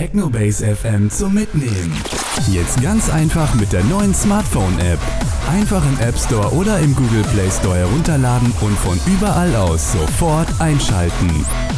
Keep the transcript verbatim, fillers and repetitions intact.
Technobase F M zum Mitnehmen. Jetzt ganz einfach mit der neuen Smartphone-App. Einfach im App Store oder im Google Play Store herunterladen und von überall aus sofort einschalten.